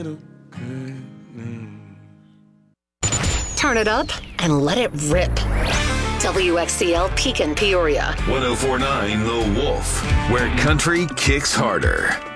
Turn it up and let it rip. WXCL Pekin, Peoria. 1049 The Wolf, where country kicks harder.